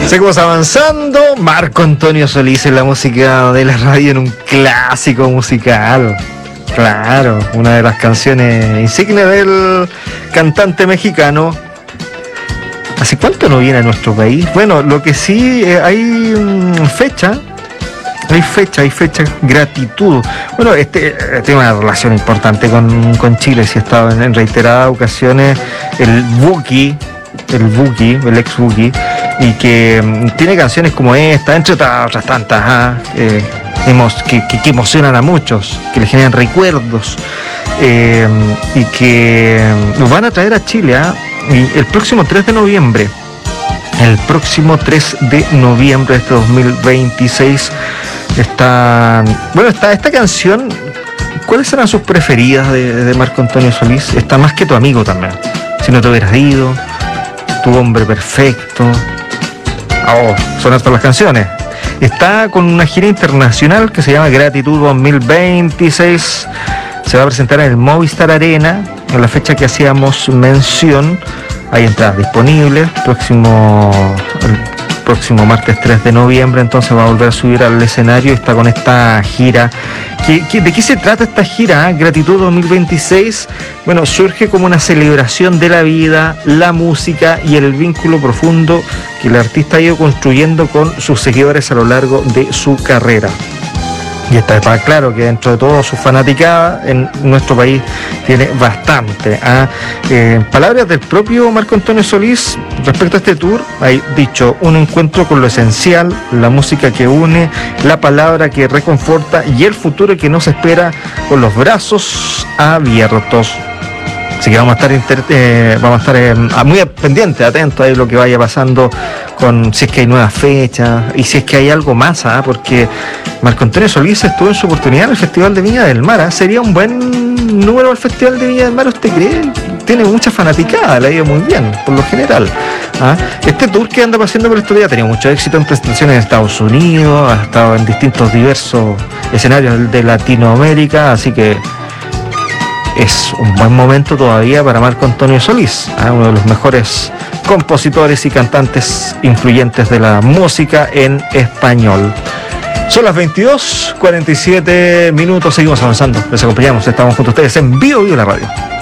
Seguimos avanzando. Marco Antonio Solís en la música de la radio, en un clásico musical. Claro, una de las canciones insignes del cantante mexicano. ¿Hace cuánto no viene a nuestro país? Bueno, lo que sí, hay fecha, gratitud. Bueno, tiene una relación importante con Chile, si ha estado en reiteradas ocasiones el ex Buki, y que tiene canciones como esta, entre otras tantas, que emocionan a muchos, que le generan recuerdos, y que nos van a traer a Chile, y el próximo 3 de noviembre de este 2026 está esta canción. ¿Cuáles serán sus preferidas de Marco Antonio Solís? Está Más que tu amigo también, Si no te hubieras ido, Tu hombre perfecto. Son estas las canciones. Está con una gira internacional que se llama Gratitud 2026. Se va a presentar en el Movistar Arena, en la fecha que hacíamos mención. Hay entradas disponibles. El próximo martes 3 de noviembre, entonces va a volver a subir al escenario. Está con esta gira. ¿De qué se trata esta gira? Gratitud 2026. Bueno, surge como una celebración de la vida, la música y el vínculo profundo que el artista ha ido construyendo con sus seguidores a lo largo de su carrera. Y está claro que dentro de todo su fanaticada en nuestro país tiene bastante. Palabras del propio Marco Antonio Solís respecto a este tour, hay dicho: un encuentro con lo esencial, la música que une, la palabra que reconforta y el futuro que nos espera con los brazos abiertos. Así que vamos a estar muy pendientes, atentos a lo que vaya pasando, si es que hay nuevas fechas y si es que hay algo más, porque Marco Antonio Solís estuvo en su oportunidad en el Festival de Viña del Mar. ¿Sería un buen número al Festival de Viña del Mar, usted cree? Tiene mucha fanaticada, le ha ido muy bien, por lo general. Este tour que anda pasando por estos días ha tenido mucho éxito en presentaciones en Estados Unidos, ha estado en distintos diversos escenarios de Latinoamérica, así que es un buen momento todavía para Marco Antonio Solís, uno de los mejores compositores y cantantes influyentes de la música en español. Son las 22:47 minutos, seguimos avanzando, les acompañamos, estamos junto a ustedes en Bio la Radio.